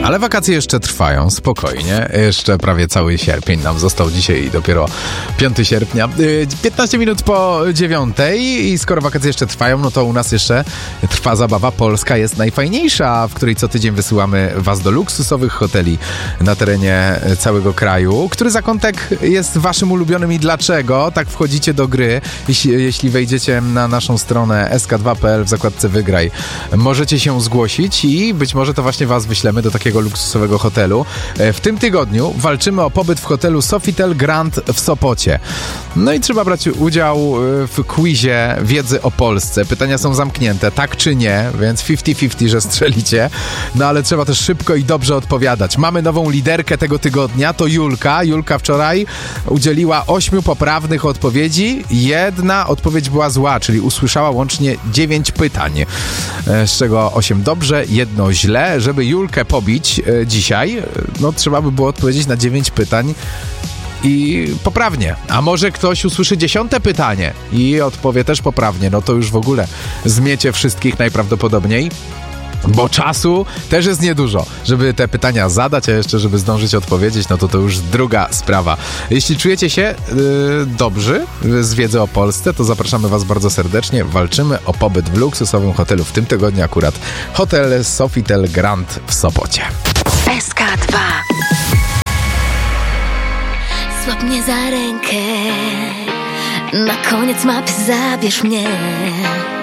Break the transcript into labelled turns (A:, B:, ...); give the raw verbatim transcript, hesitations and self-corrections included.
A: Ale wakacje jeszcze trwają, spokojnie. Jeszcze prawie cały sierpień nam został, dzisiaj dopiero piątego sierpnia. piętnaście minut po dziewiątej i skoro wakacje jeszcze trwają, no to u nas jeszcze trwa zabawa Polska jest najfajniejsza, w której co tydzień wysyłamy was do luksusowych hoteli na terenie całego kraju. Który zakątek jest waszym ulubionym i dlaczego? Tak wchodzicie do gry. Jeśli, jeśli wejdziecie na naszą stronę es ka dwa kropka pe el w zakładce Wygraj, możecie się zgłosić i być może to właśnie was wyślemy do takiego luksusowego hotelu. W tym tygodniu walczymy o pobyt w hotelu Sofitel Grand w Sopocie. No i trzeba brać udział w quizie wiedzy o Polsce. Pytania są zamknięte, tak czy nie, więc pięćdziesiąt pięćdziesiąt, że strzelicie. No ale trzeba też szybko i dobrze odpowiadać. Mamy nową liderkę tego tygodnia, to Julka. Julka wczoraj udzieliła ośmiu poprawnych odpowiedzi. Jedna odpowiedź była zła, czyli usłyszała łącznie dziewięć pytań, z czego osiem dobrze, jedno źle. Żeby Julkę pobić dzisiaj, no trzeba by było odpowiedzieć na dziewięć pytań i poprawnie. A może ktoś usłyszy dziesiąte pytanie i odpowie też poprawnie, no to już w ogóle zmiecie wszystkich najprawdopodobniej. Bo czasu też jest niedużo, żeby te pytania zadać, a jeszcze żeby zdążyć odpowiedzieć, no to to już druga sprawa. Jeśli czujecie się yy, dobrzy z wiedzy o Polsce, to zapraszamy was bardzo serdecznie. Walczymy o pobyt w luksusowym hotelu. W tym tygodniu akurat hotel Sofitel Grand w Sopocie.
B: es ka dwa. Złap mnie za rękę, na koniec mapy zabierz mnie.